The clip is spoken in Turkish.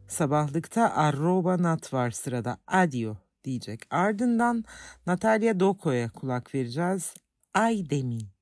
Sabahlıkta arroba nat var sırada. Adio diyecek. Ardından Natalya Doko'ya kulak vereceğiz. Ay demin.